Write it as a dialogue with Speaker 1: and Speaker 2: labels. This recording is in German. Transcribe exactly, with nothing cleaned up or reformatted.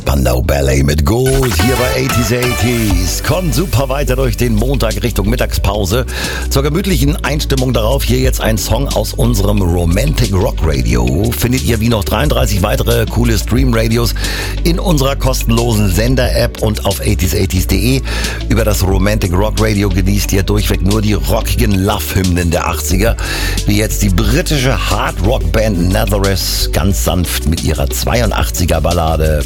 Speaker 1: Spandau Ballet mit Gold hier bei achtziger achtziger. Kommt super weiter durch den Montag Richtung Mittagspause. Zur gemütlichen Einstimmung darauf hier jetzt ein Song aus unserem Romantic Rock Radio. Findet ihr wie noch dreiunddreißig weitere coole Stream-Radios in unserer kostenlosen Sender-App und auf achtziger achtziger punkt de. Über das Romantic Rock Radio genießt ihr durchweg nur die rockigen Love-Hymnen der achtziger, wie jetzt die britische Hard-Rock-Band Nazareth ganz sanft mit ihrer zweiundachtziger Ballade